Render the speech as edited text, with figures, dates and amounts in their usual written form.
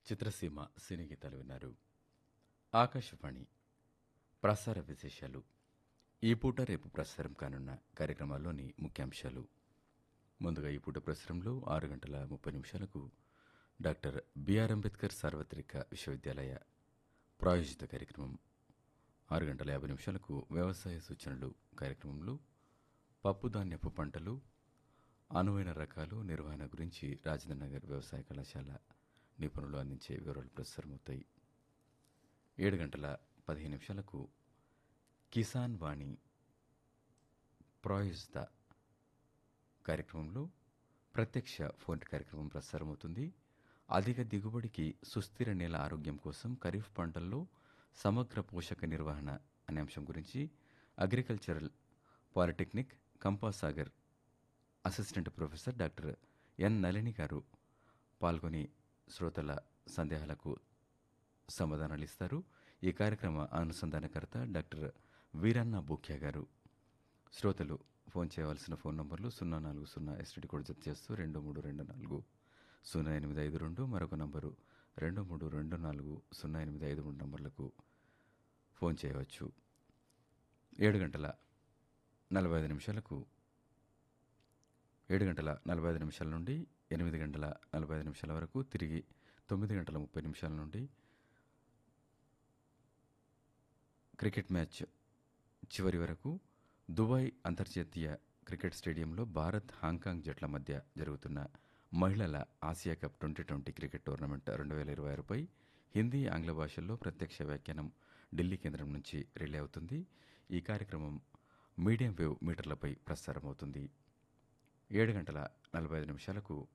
చిత్రసీమ సినీ గీతాలు విన్నారు. ఆకాశవాణి ప్రసార విశేషాలు. ఈ పూట రేపు ప్రసారం కానున్న కార్యక్రమాల్లోని ముఖ్యాంశాలు. ముందుగా ఈ పూట ప్రసారంలో 6 గంటల 30 నిమిషాలకు డాక్టర్ బిఆర్ అంబేద్కర్ సార్వత్రిక విశ్వవిద్యాలయ ప్రాయోజిత కార్యక్రమం. 6 గంటల 50 నిమిషాలకు వ్యవసాయ సూచనలు కార్యక్రమంలో పప్పుధాన్యపు పంటలు, అనువైన రకాలు, నిర్వహణ గురించి రాజేంద్ర నగర్ వ్యవసాయ కళాశాల నిపుణులు అందించే వివరాలు ప్రసారమవుతాయి. 7 గంటల 15 నిమిషాలకు కిసాన్ వాణి ప్రాయోజిత కార్యక్రమంలో ప్రత్యక్ష ఫోన్ కార్యక్రమం ప్రసారమవుతుంది. అధిక దిగుబడికి సుస్థిర నేల ఆరోగ్యం కోసం ఖరీఫ్ పంటల్లో సమగ్ర పోషక నిర్వహణ అనే అంశం గురించి agricultural polytechnic Kampasagar assistant professor doctor N Nalini గారు పాల్గొని శ్రోతల సందేహాలకు సమాధానాలు ఇస్తారు. ఈ కార్యక్రమ అనుసంధానకర్త డాక్టర్ వీరన్న బూఖ్యా గారు. శ్రోతలు ఫోన్ చేయవలసిన ఫోన్ నంబర్లు 040 ఎస్టీడీ కోడ్ జత చేస్తూ 2324 0852, మరొక నంబరు 2324 నంబర్లకు ఫోన్ చేయవచ్చు. 7 గంటల 45 నిమిషాలకు 7 గంటల 45 నిమిషాల నుండి 8 గంటల 45 నిమిషాల వరకు, తిరిగి 9 గంటల 30 నిమిషాల నుండి క్రికెట్ మ్యాచ్ చివరి వరకు దుబాయ్ అంతర్జాతీయ క్రికెట్ స్టేడియంలో భారత్ హాంకాంగ్ జట్ల మధ్య జరుగుతున్న మహిళల Asia cup 2020 cricket tournament 2026పై Hindi, ఆంగ్ల భాషల్లో ప్రత్యక్ష వ్యాఖ్యానం ఢిల్లీ కేంద్రం నుంచి రిలే అవుతుంది. ఈ కార్యక్రమం మీడియం వేవ్ మీటర్లపై ప్రసారమవుతుంది. 7 గంటల 45 నిమిషాలకు